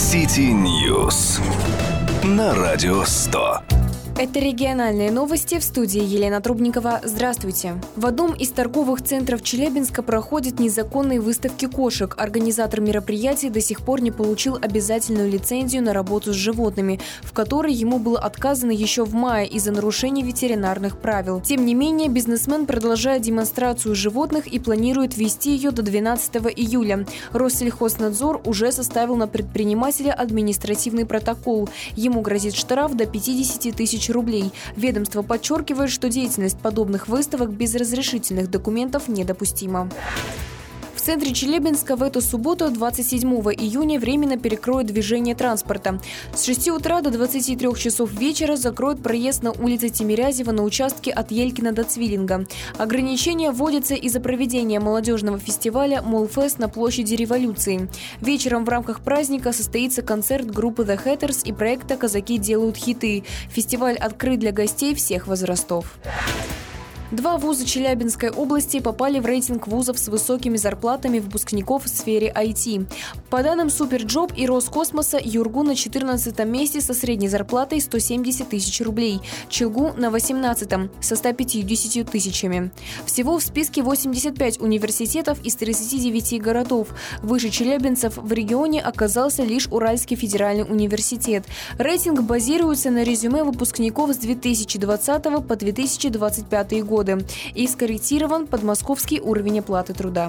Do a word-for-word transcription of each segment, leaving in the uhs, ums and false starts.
City News на Радио сто. Это региональные новости, в студии Елена Трубникова. Здравствуйте. В одном из торговых центров Челябинска проходят незаконные выставки кошек. Организатор мероприятия до сих пор не получил обязательную лицензию на работу с животными, в которой ему было отказано еще в мае из-за нарушений ветеринарных правил. Тем не менее, бизнесмен продолжает демонстрацию животных и планирует вести ее до двенадцатого июля. Россельхознадзор уже составил на предпринимателя административный протокол. Ему грозит штраф до пятидесяти тысяч рублей. Ведомство подчеркивает, что деятельность подобных выставок без разрешительных документов недопустима. В центре Челябинска в эту субботу, двадцать седьмого июня, временно перекроют движение транспорта. С шести утра до двадцати трёх часов вечера закроют проезд на улице Тимирязева на участке от Елькина до Цвиллинга. Ограничения вводятся из-за проведения молодежного фестиваля «Молфест» на площади Революции. Вечером в рамках праздника состоится концерт группы The Hatters и проекта «Казаки делают хиты». Фестиваль открыт для гостей всех возрастов. Два вуза Челябинской области попали в рейтинг вузов с высокими зарплатами выпускников в сфере ай ти. По данным Суперджоп и Роскосмоса, ЮрГУ на четырнадцатом месте со средней зарплатой сто семьдесят тысяч рублей, ЧелГУ на восемнадцатом со ста пятьюдесятью тысячами. Всего в списке восемьдесят пять университетов из тридцати девяти городов. Выше челябинцев в регионе оказался лишь Уральский федеральный университет. Рейтинг базируется на резюме выпускников с две тысячи двадцатого по две тысячи двадцать пятый год. И скорректирован под московский уровень оплаты труда.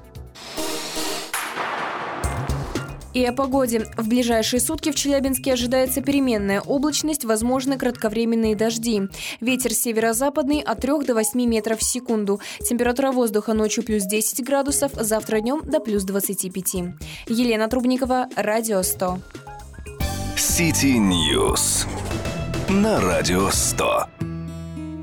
И о погоде. В ближайшие сутки в Челябинске ожидается переменная облачность, возможны кратковременные дожди. Ветер северо-западный от трёх до восьми метров в секунду. Температура воздуха ночью плюс десять градусов, завтра днем до плюс двадцати пяти. Елена Трубникова, Радио сто. City News на Радио сто.